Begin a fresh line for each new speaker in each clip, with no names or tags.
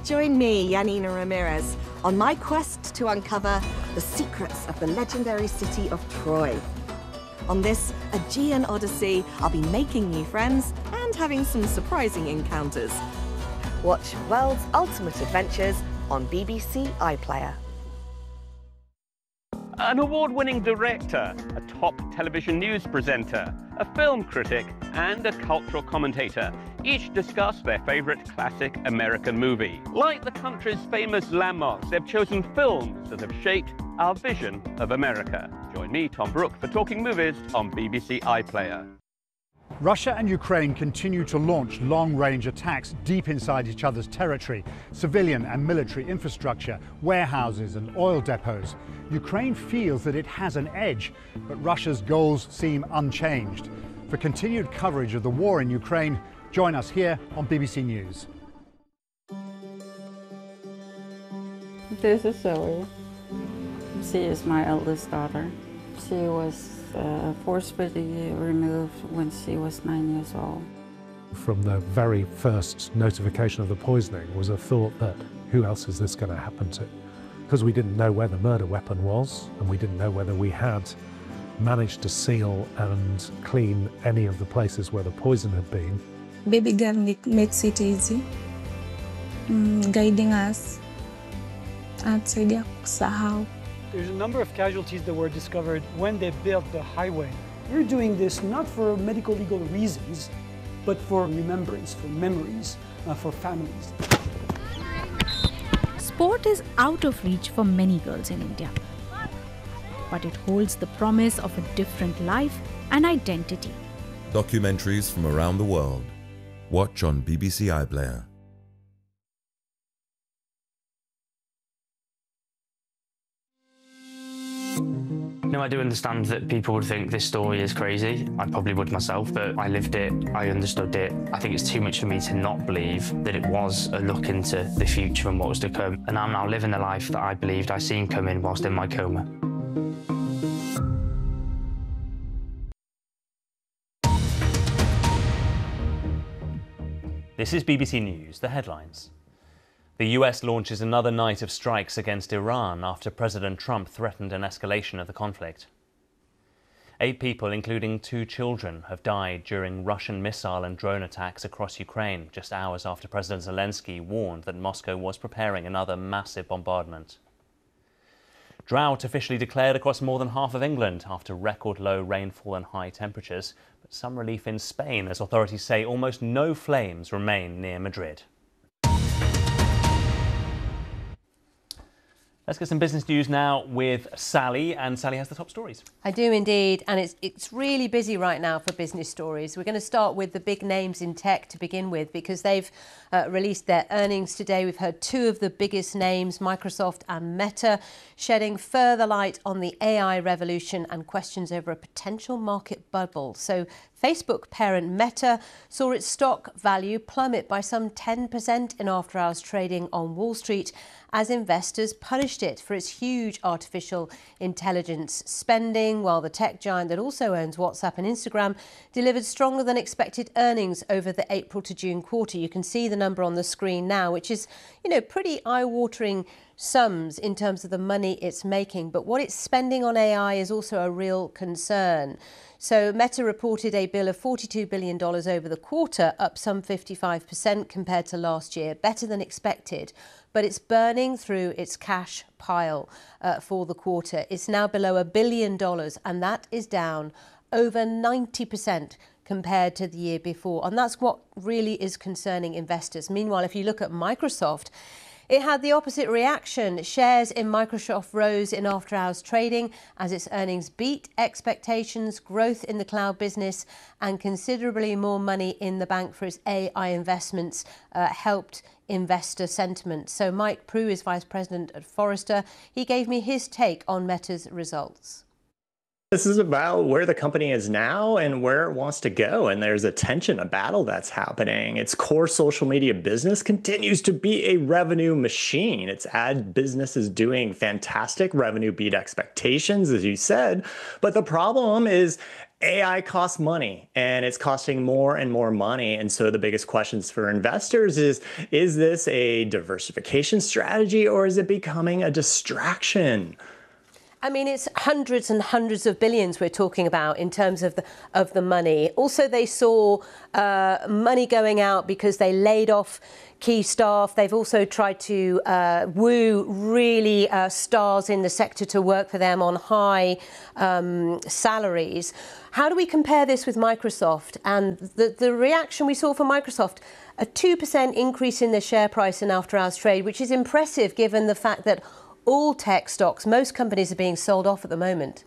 Join me, Yanina Ramirez, on my quest to uncover the secrets of the legendary city of Troy. On this Aegean Odyssey, I'll be making new friends and having some surprising encounters. Watch World's Ultimate Adventures on BBC iPlayer.
An award-winning director, a top television news presenter, a film critic, and a cultural commentator each discuss their favorite classic American movie. Like the country's famous landmarks, they've chosen films that have shaped our vision of America. Join me, Tom Brooke, for Talking Movies on BBC iPlayer.
Russia and Ukraine continue to launch long-range attacks deep inside each other's territory, civilian and military infrastructure, warehouses and oil depots. Ukraine feels that it has an edge, but Russia's goals seem unchanged. For continued coverage of the war in Ukraine, join us here on BBC News.
This is Zoe. She is my eldest daughter. She was forcibly removed when she was 9 years old.
From the very first notification of the poisoning was a thought that who else is this going to happen to? Because we didn't know where the murder weapon was, and we didn't know whether we had managed to seal and clean any of the places where the poison had been.
Baby girl makes it easy, guiding us and kusaidia kusahau.
There's a number of casualties that were discovered when they built the highway. We're doing this not for medical legal reasons, but for remembrance, for memories, for families.
Sport is out of reach for many girls in India, but it holds the promise of a different life and identity.
Documentaries from around the world. Watch on BBC iPlayer.
No, I do understand that people would think this story is crazy. I probably would myself, but I lived it, I understood it. I think it's too much for me to not believe that it was a look into the future and what was to come. And I'm now living the life that I believed I seen coming whilst in my coma.
This is BBC News, the headlines. The US launches another night of strikes against Iran after President Trump threatened an escalation of the conflict. 8 people, including 2 children, have died during Russian missile and drone attacks across Ukraine, just hours after President Zelensky warned that Moscow was preparing another massive bombardment. Drought officially declared across more than half of England after record low rainfall and high temperatures, but some relief in Spain as authorities say almost no flames remain near Madrid. Let's get some business news now with Sally, and Sally has the top stories.
I do indeed, and it's really busy right now for business stories. We're going to start with the big names in tech to begin with, because they've released their earnings today. We've heard 2 of the biggest names, Microsoft and Meta, shedding further light on the AI revolution and questions over a potential market bubble. So Facebook parent Meta saw its stock value plummet by some 10% in after-hours trading on Wall Street as investors punished it for its huge artificial intelligence spending, while the tech giant that also owns WhatsApp and Instagram delivered stronger than expected earnings over the April to June quarter. You can see the number on the screen now, which is, pretty eye-watering sums in terms of the money it's making. But what it's spending on AI is also a real concern. So Meta reported a bill of $42 billion over the quarter, up some 55% compared to last year, better than expected. But it's burning through its cash pile for the quarter. It's now below $1 billion, and that is down over 90% compared to the year before. And that's what really is concerning investors. Meanwhile, if you look at Microsoft, it had the opposite reaction. Shares in Microsoft rose in after-hours trading as its earnings beat expectations, growth in the cloud business and considerably more money in the bank for its AI investments helped investor sentiment. So Mike Prue is Vice President at Forrester. He gave me his take on Meta's results.
This is about where the company is now and where it wants to go. And there's a tension, a battle that's happening. Its core social media business continues to be a revenue machine. Its ad business is doing fantastic. Revenue beat expectations, as you said. But the problem is AI costs money, and it's costing more and more money. And so the biggest questions for investors is this a diversification strategy, or is it becoming a distraction?
I mean, it's hundreds and hundreds of billions we're talking about in terms of the money. Also, they saw money going out because they laid off key staff. They've also tried to woo really stars in the sector to work for them on high salaries. How do we compare this with Microsoft? And the reaction we saw from Microsoft, a 2% increase in their share price in after-hours trade, which is impressive given the fact that all tech stocks, most companies are being sold off at the moment.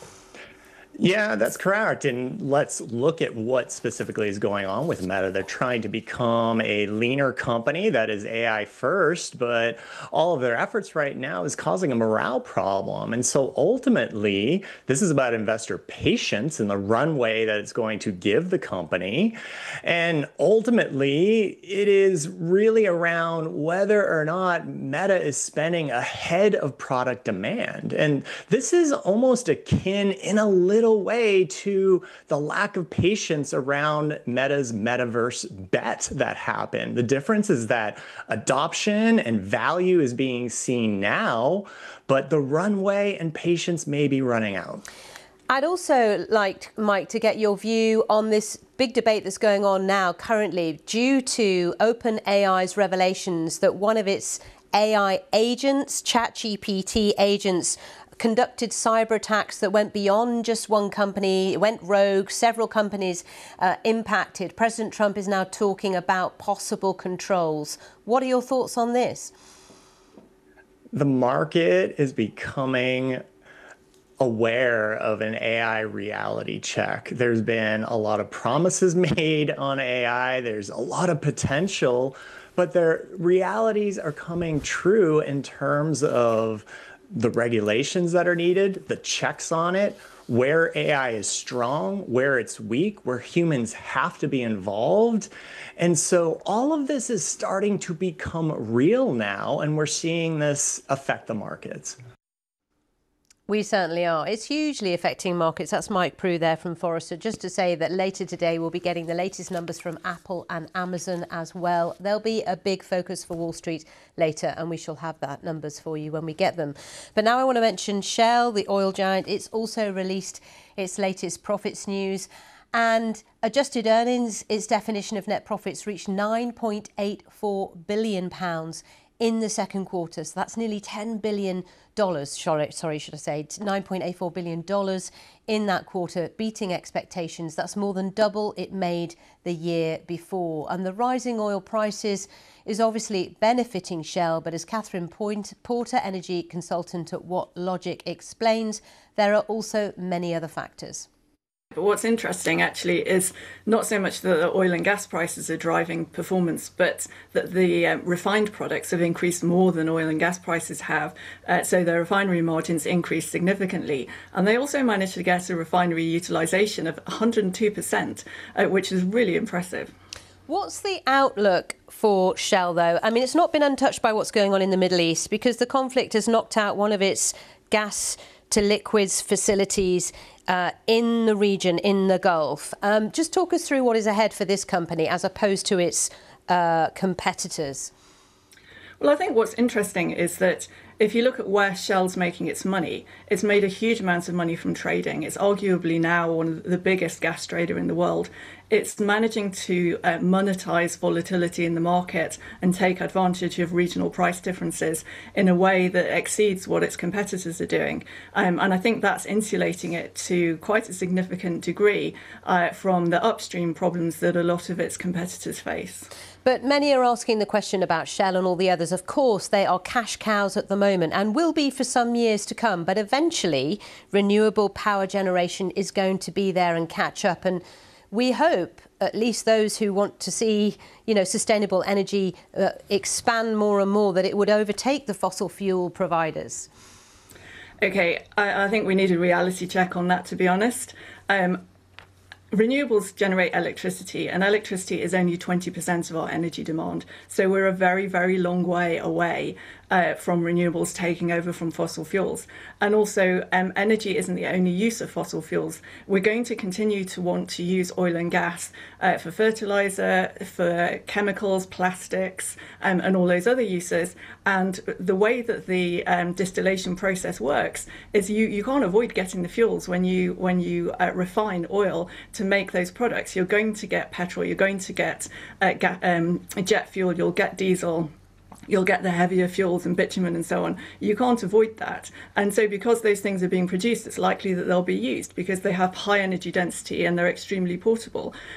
Yeah, that's correct. And let's look at what specifically is going on with Meta. They're trying to become a leaner company that is AI first, but all of their efforts right now is causing a morale problem. And so ultimately, this is about investor patience and the runway that it's going to give the company. And ultimately, it is really around whether or not Meta is spending ahead of product demand. And this is almost akin in a little way to the lack of patience around Meta's metaverse bet that happened. The difference is that adoption and value is being seen now, but the runway and patience may be running out.
I'd also like, Mike, to get your view on this big debate that's going on now currently due to OpenAI's revelations that one of its AI agents, ChatGPT agents, conducted cyber attacks that went beyond just one company, it went rogue, several companies impacted. President Trump is now talking about possible controls. What are your thoughts on this?
The market is becoming aware of an AI reality check. There's been a lot of promises made on AI. There's a lot of potential, but their realities are coming true in terms of the regulations that are needed, the checks on it, where AI is strong, where it's weak, where humans have to be involved. And so all of this is starting to become real now, and we're seeing this affect the markets.
We certainly are. It's hugely affecting markets. That's Mike Proulx there from Forrester. Just to say that later today we'll be getting the latest numbers from Apple and Amazon as well. There'll be a big focus for Wall Street later, and we shall have that numbers for you when we get them. But now I want to mention Shell, the oil giant. It's also released its latest profits news. And adjusted earnings, its definition of net profits, reached £9.84 billion in the second quarter. So that's nearly $10 billion. Sorry, should I say $9.84 billion in that quarter, beating expectations. That's more than double it made the year before. And the rising oil prices is obviously benefiting Shell, but as Catherine Porter, energy consultant at WattLogic, explains, there are also many other factors.
But what's interesting actually is not so much that the oil and gas prices are driving performance, but that the refined products have increased more than oil and gas prices have. So their refinery margins increased significantly. And they also managed to get a refinery utilisation of 102%, which is really impressive.
What's the outlook for Shell, though? I mean, it's not been untouched by what's going on in the Middle East because the conflict has knocked out one of its gas to liquids facilities in the region, in the Gulf. Just talk us through what is ahead for this company as opposed to its competitors.
Well, I think what's interesting is that if you look at where Shell's making its money, it's made a huge amount of money from trading. It's arguably now one of the biggest gas trader in the world. It's managing to monetize volatility in the market and take advantage of regional price differences in a way that exceeds what its competitors are doing. And I think that's insulating it to quite a significant degree from the upstream problems that a lot of its competitors face.
But many are asking the question about Shell and all the others. Of course, they are cash cows at the moment and will be for some years to come. But eventually, renewable power generation is going to be there and catch up. And we hope, at least those who want to see, sustainable energy expand more and more, that it would overtake the fossil fuel providers.
OK, I think we need a reality check on that, to be honest. renewables generate electricity, and electricity is only 20% of our energy demand. So we're a very, very long way away from renewables taking over from fossil fuels. And also, energy isn't the only use of fossil fuels. We're going to continue to want to use oil and gas for fertilizer, for chemicals, plastics, and all those other uses. And the way that the distillation process works is you can't avoid getting the fuels when you refine oil to make those products. You're going to get petrol, you're going to get jet fuel, you'll get diesel, you'll get the heavier fuels and bitumen and so on. You can't avoid that. And so because those things are being produced, it's likely that they'll be used because they have high energy density and they're extremely portable.